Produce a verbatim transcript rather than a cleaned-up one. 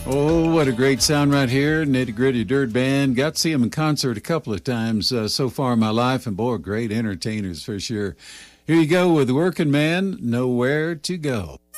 Oh, what a great sound right here. Nitty Gritty Dirt Band. Got to see them in concert a couple of times uh, so far in my life, and boy, great entertainers for sure. Here you go with Working Man, Nowhere to Go.